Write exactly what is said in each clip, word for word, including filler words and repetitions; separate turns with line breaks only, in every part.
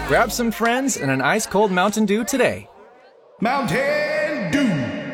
Grab some friends and an ice-cold Mountain Dew today.
Mountain Dew.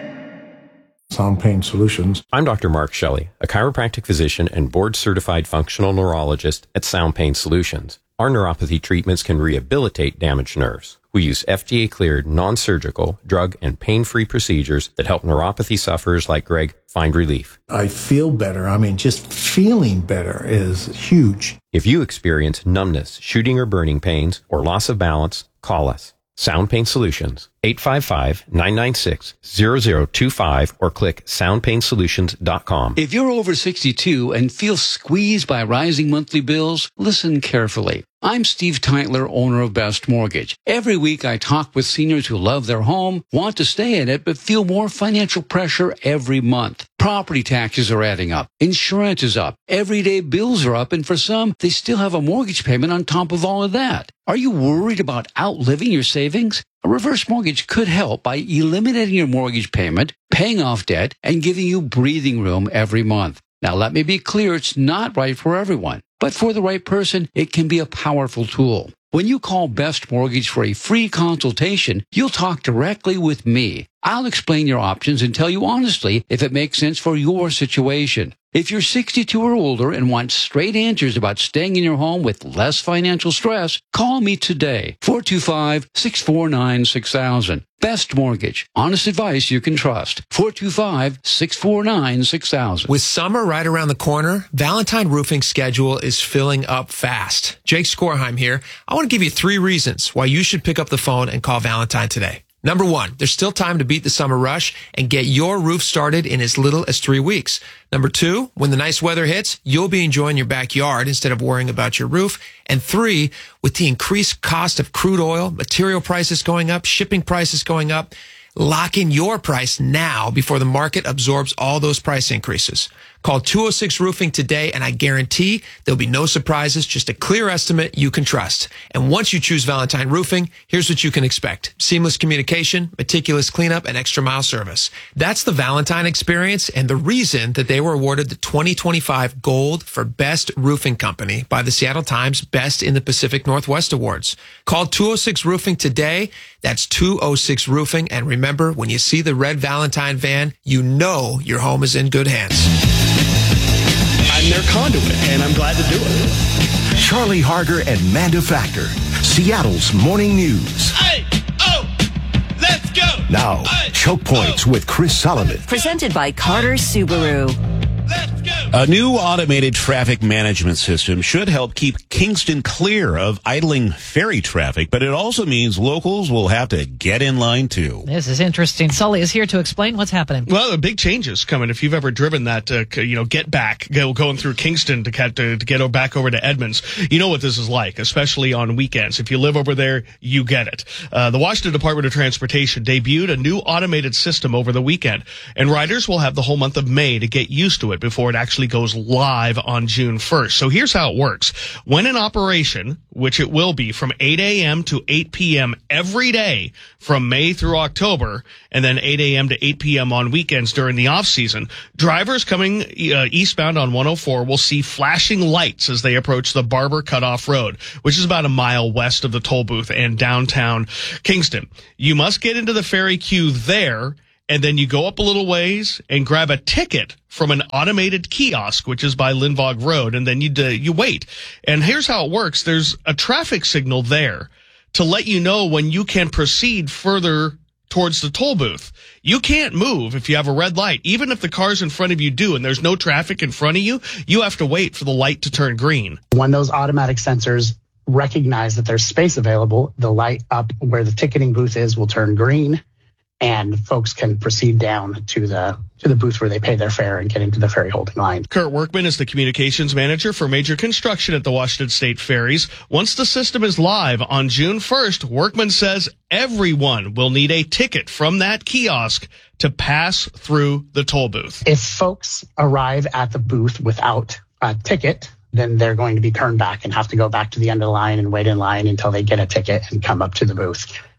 Sound Pain Solutions.
I'm Doctor Mark Shelley, a chiropractic physician and board-certified functional neurologist at Sound Pain Solutions. Our neuropathy treatments can rehabilitate damaged nerves. We use F D A-cleared, non-surgical, drug, and pain-free procedures that help neuropathy sufferers like Greg find relief.
I feel better. I mean, just feeling better is huge.
If you experience numbness, shooting or burning pains, or loss of balance, call us. Sound Pain Solutions, eight five five, nine nine six, zero zero two five, or click sound pain solutions dot com.
If you're over sixty-two and feel squeezed by rising monthly bills, listen carefully. I'm Steve Teitler, owner of Best Mortgage. Every week I talk with seniors who love their home, want to stay in it, but feel more financial pressure every month. Property taxes are adding up. Insurance is up. Everyday bills are up, and for some, they still have a mortgage payment on top of all of that. Are you worried about outliving your savings? A reverse mortgage could help by eliminating your mortgage payment, paying off debt, and giving you breathing room every month. Now, let me be clear, it's not right for everyone, but for the right person, it can be a powerful tool. When you call Best Mortgage for a free consultation, you'll talk directly with me. I'll explain your options and tell you honestly if it makes sense for your situation. If you're sixty-two or older and want straight answers about staying in your home with less financial stress, call me today, four two five, six four nine, six thousand. Best Mortgage. Honest advice you can trust. four two five, six four nine, six thousand.
With summer right around the corner, Valentine Roofing's schedule is filling up fast. Jake Skorheim here. I want to give you three reasons why you should pick up the phone and call Valentine today. Number one, there's still time to beat the summer rush and get your roof started in as little as three weeks. Number two, when the nice weather hits, you'll be enjoying your backyard instead of worrying about your roof. And three, with the increased cost of crude oil, material prices going up, shipping prices going up, lock in your price now before the market absorbs all those price increases. Call two oh six Roofing today, and I guarantee there'll be no surprises, just a clear estimate you can trust. And once you choose Valentine Roofing, here's what you can expect. Seamless communication, meticulous cleanup, and extra mile service. That's the Valentine experience and the reason that they were awarded the twenty twenty-five Gold for Best Roofing Company by the Seattle Times Best in the Pacific Northwest Awards. Call two oh six Roofing today. That's two oh six Roofing. And remember, when you see the red Valentine van, you know your home is in good hands.
I'm their conduit, and I'm glad to do it.
Charlie Harger and Manda Factor, Seattle's morning news.
Hey, oh, let's go.
Now,
hey,
Choke Points oh. with Chris Solomon.
Presented by Carter Subaru.
Let's go.
A new automated traffic management system should help keep Kingston clear of idling ferry traffic, but it also means locals will have to get in line too.
This is interesting. Sully is here to explain what's happening.
Well, a big change is coming. If you've ever driven that, uh, you know, get back, go, going through Kingston to, to, to get back over to Edmonds, you know what this is like, especially on weekends. If you live over there, you get it. Uh, the Washington Department of Transportation debuted a new automated system over the weekend, and riders will have the whole month of May to get used to it before it actually goes live on June first. So here's how it works. When in operation, which it will be from eight a.m. to eight p.m. every day from May through October, and then eight a.m. to eight p.m. on weekends during the off-season, drivers coming uh, eastbound on one oh four will see flashing lights as they approach the Barber Cutoff Road, which is about a mile west of the toll booth and downtown Kingston. You must get into the ferry queue there, and then you go up a little ways and grab a ticket from an automated kiosk, which is by Lindvog Road, and then you uh, you wait. And here's how it works. There's a traffic signal there to let you know when you can proceed further towards the toll booth. You can't move if you have a red light. Even if the cars in front of you do and there's no traffic in front of you, you have to wait for the light to turn green.
When those automatic sensors recognize that there's space available, the light up where the ticketing booth is will turn green, and folks can proceed down to the to the booth where they pay their fare and get into the ferry holding line.
Kurt Workman is the communications manager for major construction at the Washington State Ferries. Once the system is live on June first, Workman says everyone will need a ticket from that kiosk to pass through the toll booth.
If folks arrive at the booth without a ticket, then they're going to be turned back and have to go back to the end of the line and wait in line until they get a ticket and come up to the booth.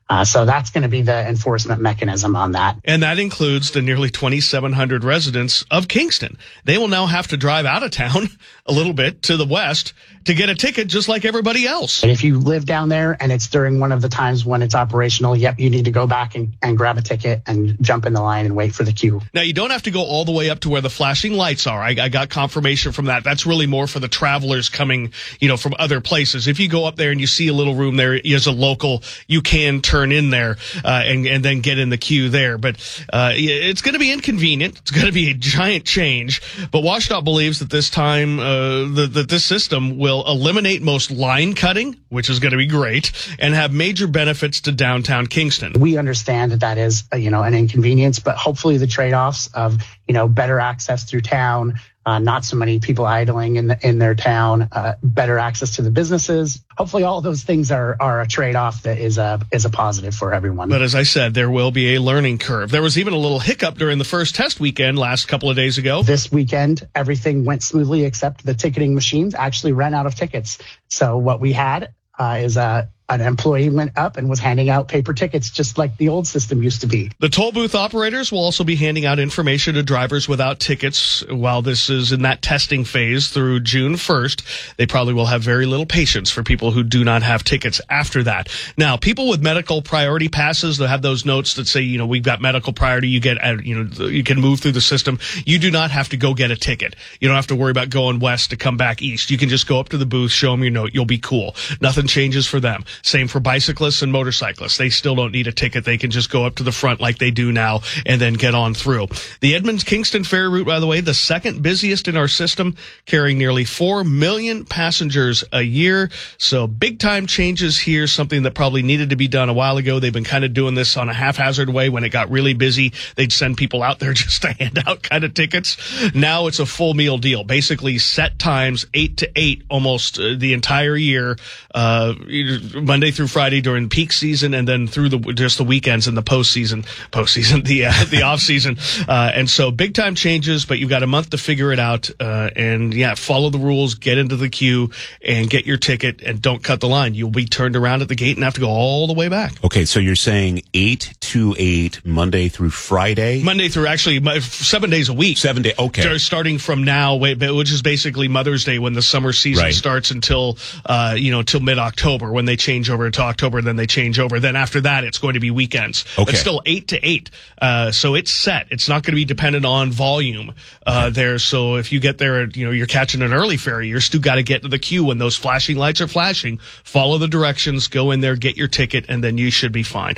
Uh, so that's going to be the enforcement mechanism on that.
And that includes the nearly twenty-seven hundred residents of Kingston. They will now have to drive out of town a little bit to the west to get a ticket just like everybody else.
And if you live down there and it's during one of the times when it's operational, yep, you need to go back and, and grab a ticket and jump in the line and wait for the queue.
Now, you don't have to go all the way up to where the flashing lights are. I, I got confirmation from that. That's really more for the travelers coming, you know, from other places. If you go up there and you see a little room there as a local, you can turn in there uh, and, and then get in the queue there. But uh, it's going to be inconvenient. It's going to be a giant change. But WashDOT believes that this time, uh, that, that this system will eliminate most line cutting, which is going to be great, and have major benefits to downtown Kingston.
We understand that that is, you know, an inconvenience, but hopefully the trade-offs of, you know, better access through town, uh, not so many people idling in the, in their town, uh, better access to the businesses. Hopefully all of those things are, are a trade-off that is a, is a positive for everyone.
But as I said, there will be a learning curve. There was even a little hiccup during the first test weekend last couple of days ago.
This weekend, everything went smoothly except the ticketing machines actually ran out of tickets. So what we had uh, is a an employee went up and was handing out paper tickets just like the old system used to be.
The toll booth operators will also be handing out information to drivers without tickets while this is in that testing phase through June first. They probably will have very little patience for people who do not have tickets after that. Now, people with medical priority passes, they'll have those notes that say, you know, we've got medical priority. You get, you know, you can move through the system. You do not have to go get a ticket. You don't have to worry about going west to come back east. You can just go up to the booth, show them your note. You'll be cool. Nothing changes for them. Same for bicyclists and motorcyclists. They still don't need a ticket. They can just go up to the front like they do now and then get on through. The Edmonds-Kingston ferry route, by the way, the second busiest in our system, carrying nearly four million passengers a year. So big time changes here, something that probably needed to be done a while ago. They've been kind of doing this on a haphazard way. When it got really busy, they'd send people out there just to hand out kind of tickets. Now it's a full meal deal. Basically set times, eight to eight almost uh, the entire year, uh, Monday through Friday during peak season, and then through the just the weekends and the postseason, postseason, the uh, the off season, uh, and so big time changes. But you've got a month to figure it out, uh, and yeah, follow the rules, get into the queue, and get your ticket, and don't cut the line. You'll be turned around at the gate and have to go all the way back.
Okay, so you're saying eight to eight Monday through Friday,
Monday through actually seven days a week,
seven days. Okay,
starting from now, which is basically Mother's Day when the summer season
right.
starts until uh, you know till mid October when they change over to October, then they change over. Then after that, it's going to be weekends.
Okay.
It's still eight to eight. Uh, so it's set. It's not going to be dependent on volume, uh, okay. there. So if you get there, you know, you're catching an early ferry, you're still got to get to the queue when those flashing lights are flashing. Follow the directions, go in there, get your ticket, and then you should be fine.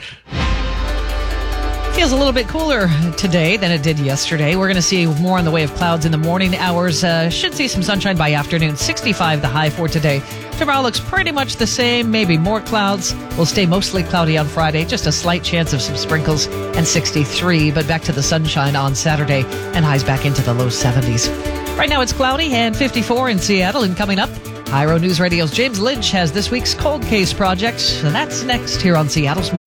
Feels a little bit cooler today than it did yesterday. We're going to see more in the way of clouds in the morning hours. Uh, should see some sunshine by afternoon. sixty-five the high for today. Tomorrow looks pretty much the same, maybe more clouds. Will stay mostly cloudy on Friday. Just a slight chance of some sprinkles and sixty-three. But back to the sunshine on Saturday and highs back into the low seventies. Right now it's cloudy and fifty-four in Seattle. And coming up, Iro News Radio's James Lynch has this week's Cold Case Project. And that's next here on Seattle's Morning.